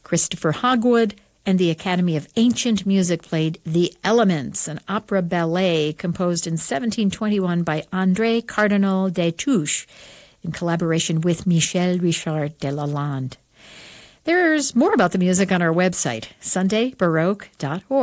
Christopher Hogwood and the Academy of Ancient Music played The Elements, an opera ballet composed in 1721 by André Cardinal Destouches in collaboration with Michel Richard de Lalande. There's more about the music on our website, sundaybaroque.org.